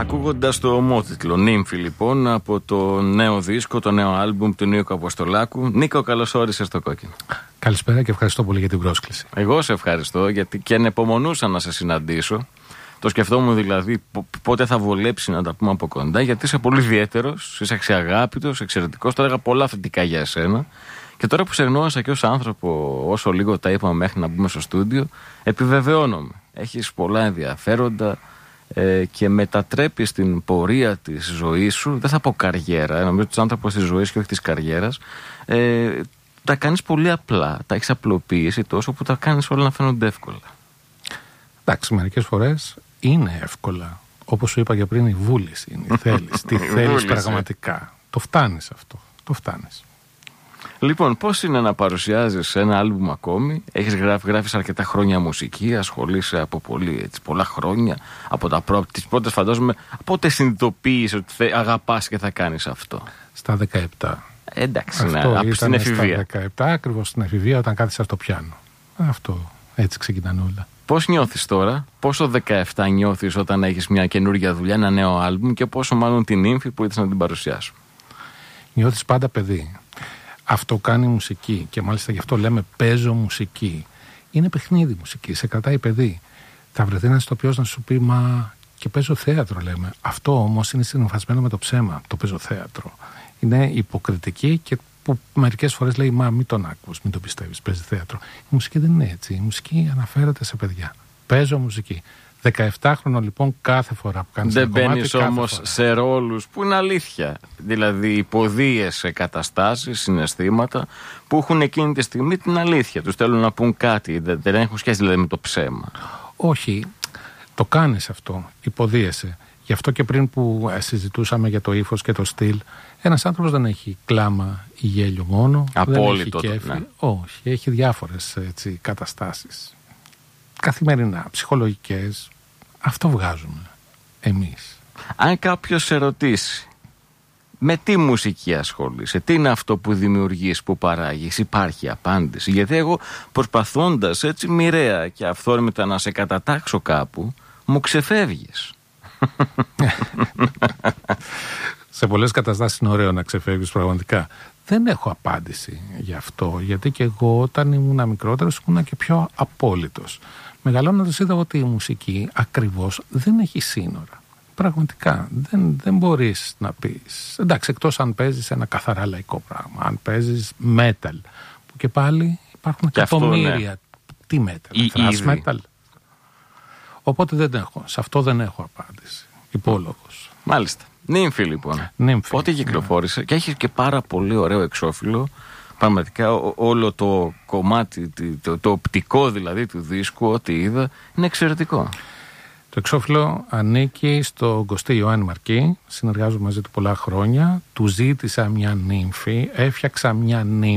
Ακούγοντας το ομότιτλο Νύμφη λοιπόν από το νέο δίσκο, το νέο άλμπουμ του Νίκο Αποστολάκου. Νίκο, καλώς όρισες στο Κόκκινο. Καλησπέρα και ευχαριστώ πολύ για την πρόσκληση. Εγώ σε ευχαριστώ γιατί και ανεπομονούσα να σε συναντήσω. Το σκεφτόμουν δηλαδή πότε θα βολέψει να τα πούμε από κοντά, γιατί είσαι πολύ ιδιαίτερος, είσαι αξιαγάπητος, εξαιρετικός. Τώρα έλεγα πολλά θετικά για εσένα. Και τώρα που σε γνώρισα και ως άνθρωπο, όσο λίγο τα είπαμε μέχρι να μπούμε στο στούντιο, επιβεβαιώνομαι. Έχεις πολλά ενδιαφέροντα και μετατρέπεις την πορεία της ζωής σου, δεν θα πω καριέρα, νομίζω ότι είσαι άνθρωπος της ζωής και όχι της καριέρας, τα κάνεις πολύ απλά, τα έχεις απλοποιήσει τόσο που τα κάνεις όλα να φαίνονται εύκολα. Εντάξει, μερικές φορές είναι εύκολα. Όπως σου είπα και πριν, η βούληση είναι, η θέλεις. Τι θέλεις πραγματικά. Το φτάνεις αυτό. Το φτάνεις. Λοιπόν, πώς είναι να παρουσιάζεις ένα άλμπουμ ακόμη? Γράφεις αρκετά χρόνια μουσική, ασχολείσαι από πολλά χρόνια. Από τις πρώτες, φαντάζομαι, πότε συνειδητοποίησες ότι αγαπάς και θα κάνεις αυτό? Στα 17. Εντάξει, αυτό στην εφηβεία. Στα 17, ακριβώς στην εφηβεία, όταν κάθισα στο πιάνο. Αυτό, έτσι ξεκινάνε όλα. Πώς νιώθεις τώρα, πόσο 17 νιώθεις όταν έχεις μια καινούργια δουλειά, ένα νέο άλμπουμ, και πόσο μάλλον την Νύμφη που ήθελες να την παρουσιάσω? Νιώθεις πάντα παιδί. Αυτό κάνει μουσική και μάλιστα γι' αυτό λέμε παίζω μουσική. Είναι παιχνίδι μουσική, σε κρατάει παιδί. Θα βρεθεί ένας ηθοποιός να σου πει μα και παίζω θέατρο, λέμε. Αυτό όμως είναι συνυφασμένο με το ψέμα, το παίζω θέατρο. Είναι υποκριτική και που μερικές φορές λέει μα μην τον άκους, μην το πιστεύεις, παίζει θέατρο. Η μουσική δεν είναι έτσι, η μουσική αναφέρεται σε παιδιά. Παίζω μουσική. 17χρονο λοιπόν κάθε φορά που κάνεις δεν μπαίνεις όμως σε ρόλους που είναι αλήθεια. Δηλαδή υποδίεσαι καταστάσεις, συναισθήματα που έχουν εκείνη τη στιγμή την αλήθεια. Τους θέλουν να πούν κάτι, δεν έχουν σχέση δηλαδή με το ψέμα. Όχι, το κάνεις αυτό, υποδίεσαι. Γι' αυτό και πριν που συζητούσαμε για το ύφος και το στυλ, ένας άνθρωπος δεν έχει κλάμα ή γέλιο μόνο. Απόλυτο. Δεν έχει κέφι. Ναι. Όχι, έχει διάφορες καταστάσεις. Καθημερινά, ψυχολογικές. Αυτό βγάζουμε εμείς. Αν κάποιος σε ρωτήσει με τι μουσική ασχολείσαι, τι είναι αυτό που δημιουργείς, που παράγεις, υπάρχει απάντηση? Γιατί εγώ προσπαθώντας έτσι μοιραία και αυθόρμητα να σε κατατάξω κάπου, μου ξεφεύγεις. Σε πολλές καταστάσεις είναι ωραίο να ξεφεύγεις πραγματικά. Δεν έχω απάντηση γι' αυτό, γιατί και εγώ όταν ήμουν μικρότερος ήμουν και πιο απόλυτος. Μεγαλώνοντας είδα ότι η μουσική ακριβώς δεν έχει σύνορα. Πραγματικά δεν μπορείς να πεις. Εντάξει, εκτός αν παίζεις ένα καθαρά λαϊκό πράγμα. Αν παίζεις metal, που και πάλι υπάρχουν εκατομμύρια. Ναι. Τι metal, thrash metal. Οπότε σε αυτό δεν έχω απάντηση. Υπόλογος. Μάλιστα. Νύμφη λοιπόν. Πότε κυκλοφόρησε, ναι. Και έχει και πάρα πολύ ωραίο εξώφυλλο. Πραγματικά όλο το κομμάτι, το οπτικό δηλαδή του δίσκου, ό,τι είδα, είναι εξαιρετικό. Το εξώφυλλο ανήκει στον Κωστή Ιωάννη Μαρκή. Συνεργάζομαι μαζί του πολλά χρόνια. Του ζήτησα μια νύμφη, έφτιαξα μια νύμφη.